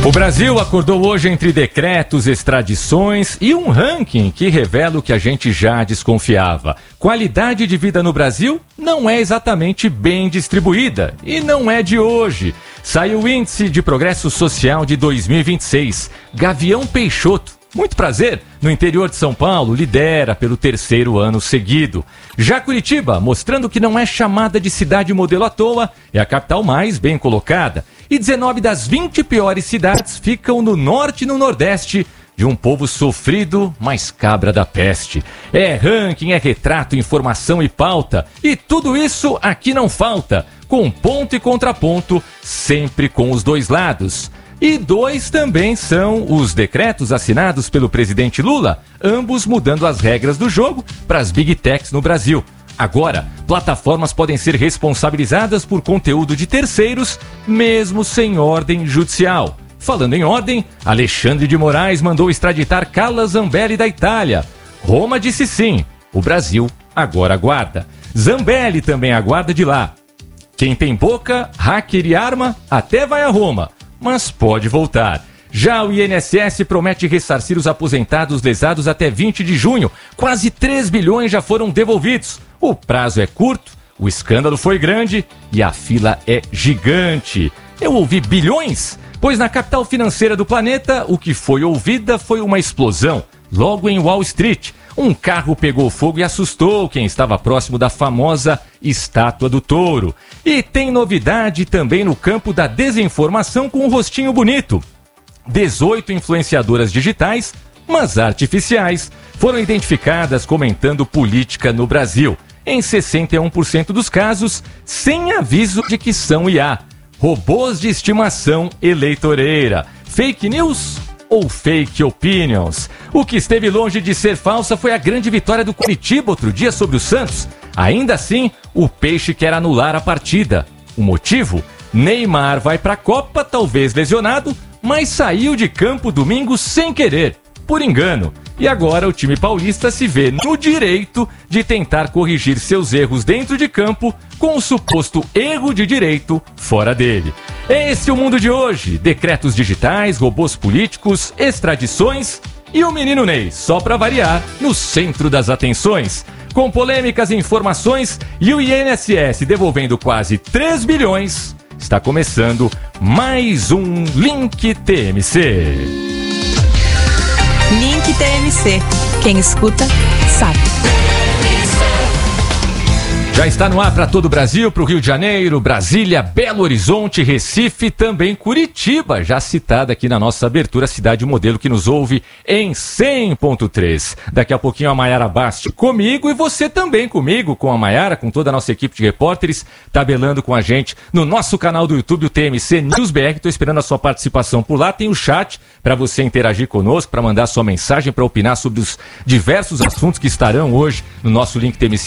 O Brasil acordou hoje entre decretos, extradições e um ranking que revela o que a gente já desconfiava. Qualidade de vida no Brasil não é exatamente bem distribuída e não é de hoje. Saiu o Índice de Progresso Social de 2026. Gavião Peixoto, muito prazer, no interior de São Paulo, lidera pelo 3º ano seguido. Já Curitiba, mostrando que não é chamada de cidade modelo à toa, é a capital mais bem colocada. E 19 das 20 piores cidades ficam no norte e no nordeste de um povo sofrido, mas cabra da peste. É ranking, é retrato, informação e pauta. E tudo isso aqui não falta, com ponto e contraponto, sempre com os dois lados. E dois também são os decretos assinados pelo presidente Lula, ambos mudando as regras do jogo para as Big Techs no Brasil. Agora, plataformas podem ser responsabilizadas por conteúdo de terceiros, mesmo sem ordem judicial. Falando em ordem, Alexandre de Moraes mandou extraditar Carla Zambelli da Itália. Roma disse sim, o Brasil agora aguarda. Zambelli também aguarda de lá. Quem tem boca, hacker e arma, até vai a Roma, mas pode voltar. Já o INSS promete ressarcir os aposentados lesados até 20 de junho. Quase 3 bilhões já foram devolvidos. O prazo é curto, o escândalo foi grande e a fila é gigante. Eu ouvi bilhões? Pois na capital financeira do planeta, o que foi ouvida foi uma explosão. Logo em Wall Street, um carro pegou fogo e assustou quem estava próximo da famosa Estátua do Touro. E tem novidade também no campo da desinformação com um rostinho bonito. 18 influenciadoras digitais, mas artificiais, foram identificadas comentando política no Brasil. Em 61% dos casos, sem aviso de que são IA. Robôs de estimação eleitoreira. Fake news ou fake opinions? O que esteve longe de ser falsa foi a grande vitória do Curitiba outro dia sobre o Santos. Ainda assim, o Peixe quer anular a partida. O motivo? Neymar vai para a Copa, talvez lesionado, mas saiu de campo domingo sem querer, por engano. E agora o time paulista se vê no direito de tentar corrigir seus erros dentro de campo com o suposto erro de direito fora dele. É esse o mundo de hoje. Decretos digitais, robôs políticos, extradições e o menino Ney, só para variar, no centro das atenções. Com polêmicas e informações e o INSS devolvendo quase 3 bilhões, está começando mais um Link TMC. Link TMC. Quem escuta, sabe. Já está no ar para todo o Brasil, para o Rio de Janeiro, Brasília, Belo Horizonte, Recife e também Curitiba, já citada aqui na nossa abertura, cidade modelo que nos ouve em 100.3. Daqui a pouquinho a Maiara Basti comigo e você também comigo, com a Maiara, com toda a nossa equipe de repórteres, tabelando com a gente no nosso canal do YouTube, o TMC News BR. Estou esperando a sua participação por lá. Tem o chat para você interagir conosco, para mandar sua mensagem, para opinar sobre os diversos assuntos que estarão hoje no nosso Link TMC.